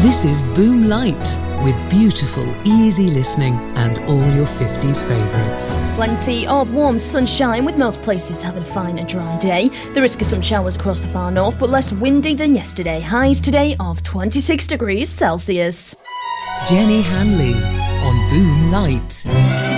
This is Boom Light, with beautiful, easy listening and all your 50s favourites. Plenty of warm sunshine, with most places having a fine and dry day. The risk of some showers across the far north, but less windy than yesterday. Highs today of 26 degrees Celsius. Jenny Hanley on Boom Light.